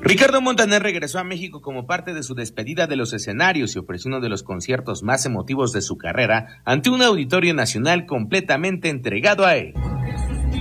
Ricardo Montaner regresó a México como parte de su despedida de los escenarios y ofreció uno de los conciertos más emotivos de su carrera ante un auditorio nacional completamente entregado a él.